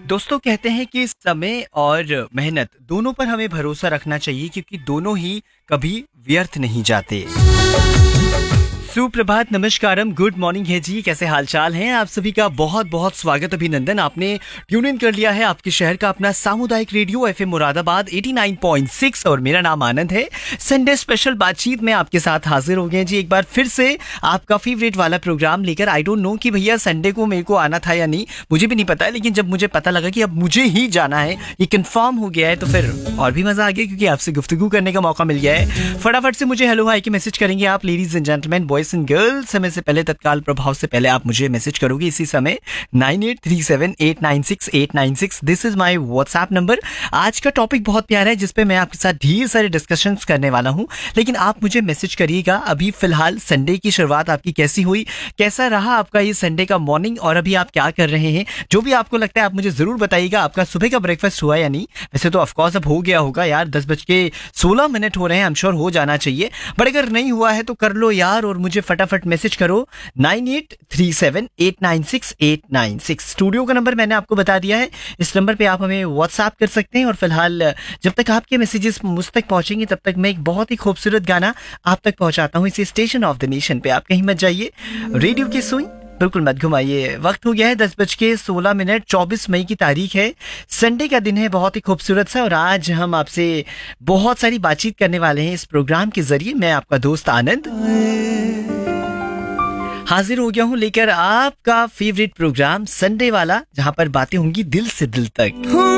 दोस्तों कहते हैं कि समय और मेहनत दोनों पर हमें भरोसा रखना चाहिए क्योंकि दोनों ही कभी व्यर्थ नहीं जाते। सुप्रभात, नमस्कारम, गुड मॉर्निंग है जी। कैसे हालचाल हैं आप सभी का? बहुत बहुत स्वागत, अभिनंदन। आपने ट्यून इन कर लिया है आपके शहर का अपना सामुदायिक रेडियो एफएम मुरादाबाद 89.6 और मेरा नाम आनंद है। संडे स्पेशल बातचीत में आपके साथ हाजिर हो गए जी एक बार फिर से आपका फेवरेट वाला प्रोग्राम लेकर। आई डोंट नो कि भैया संडे को मेरे को आना था या नहीं, मुझे भी नहीं पता है, लेकिन जब मुझे पता लगा कि अब मुझे ही जाना है, ये कंफर्म हो गया है, तो फिर और भी मजा आ गया क्योंकि आपसे गुफ्तगू करने का मौका मिल गया है। फटाफट से मुझे हेलो हाई के मैसेज करेंगे आप, ladies and gentleman, boys and girls. समय से पहले, तत्काल प्रभाव से पहले आप मुझे मैसेज करोगे इसी समय 9837896896। This is my WhatsApp number. आज का टॉपिक बहुत प्यारा है जिसपे मैं आपके साथ ढेर सारे डिस्कशंस करने वाला हूं, लेकिन आप मुझे मैसेज करिएगा। अभी फिलहाल संडे की शुरुआत आपकी कैसी हुई, कैसा रहा आपका ये संडे का मॉर्निंग, और अभी आप क्या कर रहे हैं, जो भी आपको लगता है आप मुझे जरूर बताइएगा। आपका सुबह का ब्रेकफास्ट हुआ या नहीं? वैसे तो ऑफकोर्स अब हो गया होगा यार, 10:16 हो रहे हैं, आई एम श्योर हो जाना चाहिए, बट अगर नहीं हुआ है तो कर लो यार, और मुझे फटाफट मैसेज करो 9837896896। स्टूडियो का नंबर मैंने आपको बता दिया है, इस नंबर पे आप हमें व्हाट्सएप कर सकते हैं। और फिलहाल जब तक आपके मैसेजेस मुझ तक पहुंचेंगे तब तक मैं एक बहुत ही खूबसूरत गाना आप तक पहुंचाता हूं इसी स्टेशन ऑफ द नेशन पे। आप कहीं मत जाइए, रेडियो की सुई बिल्कुल मत घुमाइए। वक्त हो गया है 10:16, 24 मई की तारीख है, संडे का दिन है, बहुत ही खूबसूरत सा। और आज हम आपसे बहुत सारी बातचीत करने वाले हैं इस प्रोग्राम के जरिए। मैं आपका दोस्त आनंद हाजिर हो गया हूँ लेकर आपका फेवरेट प्रोग्राम संडे वाला, जहाँ पर बातें होंगी दिल से दिल तक।